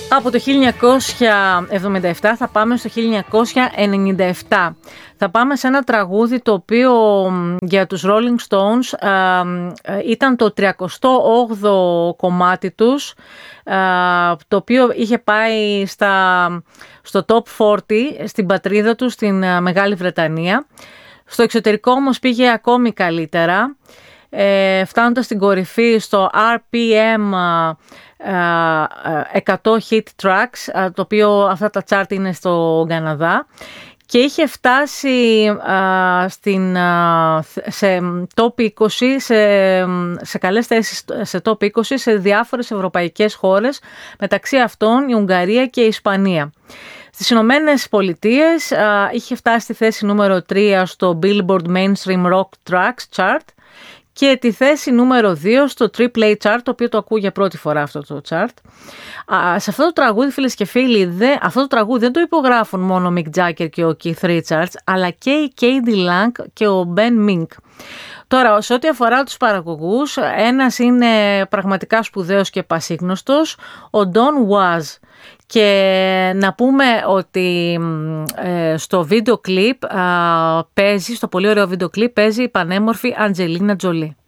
Από το 1977 θα πάμε στο 1997. Θα πάμε σε ένα τραγούδι το οποίο για τους Rolling Stones ήταν το 38ο κομμάτι τους, το οποίο είχε πάει στο Top 40 στην πατρίδα τους, στην Μεγάλη Βρετανία. Στο εξωτερικό όμως πήγε ακόμη καλύτερα, φτάνοντας στην κορυφή στο RPM 100 hit tracks, το οποίο αυτά τα chart είναι στο Καναδά, και είχε φτάσει σε top 20, σε καλές θέσεις σε top 20 σε διάφορες ευρωπαϊκές χώρες, μεταξύ αυτών η Ουγγαρία και η Ισπανία. Στις Ηνωμένες Πολιτείες είχε φτάσει στη θέση νούμερο 3 στο Billboard Mainstream Rock Tracks Chart και τη θέση νούμερο 2 στο Triple A Chart, το οποίο το ακούω για πρώτη φορά αυτό το chart. Σε αυτό το τραγούδι, φίλες και φίλοι, αυτό το τραγούδι δεν το υπογράφουν μόνο ο Mick Jagger και ο Keith Richards, αλλά και η K.D. Lang και ο Ben Mink. Τώρα, σε ό,τι αφορά τους παραγωγούς, ένας είναι πραγματικά σπουδαίος και πασίγνωστος, ο Don Was. Και να πούμε ότι στο βίντεο κλιπ παίζει, στο πολύ ωραίο βίντεο κλιπ παίζει η πανέμορφη Αντζελίνα Τζολί.